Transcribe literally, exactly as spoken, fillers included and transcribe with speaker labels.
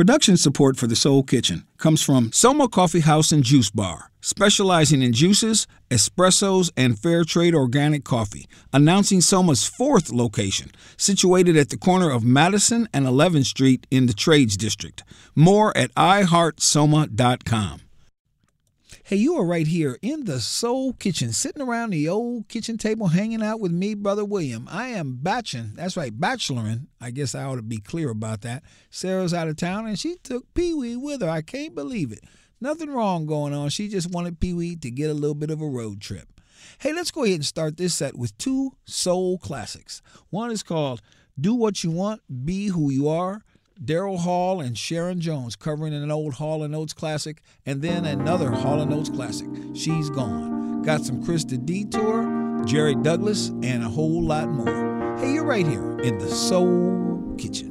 Speaker 1: Production support for the Soul Kitchen comes from Soma Coffee House and Juice Bar, specializing in juices, espressos, and fair trade organic coffee, announcing Soma's fourth location, situated at the corner of Madison and eleventh Street in the Trades District. More at i heart soma dot com. Hey, you are right here in the Soul Kitchen, sitting around the old kitchen table, hanging out with me, Brother William. I am batching. That's right, bacheloring. I guess I ought to be clear about that. Sarah's out of town, and she took Pee-wee with her. I can't believe it. Nothing wrong going on. She just wanted Pee-wee to get a little bit of a road trip. Hey, let's go ahead and start this set with two soul classics. One is called Do What You Want, Be Who You Are. Daryl Hall and Sharon Jones covering an old Hall and Oates classic, and then another Hall and Oates classic, She's Gone. Got some Krista Detour, Jerry Douglas, and a whole lot more. Hey, you're right here in the Soul Kitchen.